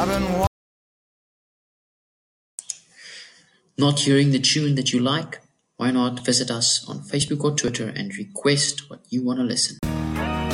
Not hearing the tune that you like? Why not visit us on Facebook or Twitter and request what you want to listen?